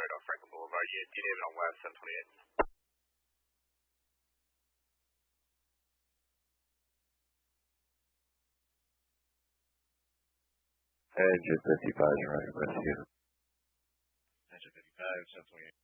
Road off Franklin Boulevard. Yeah, D David on West 728. Engine 55 is running rescue. Engine 55, 728.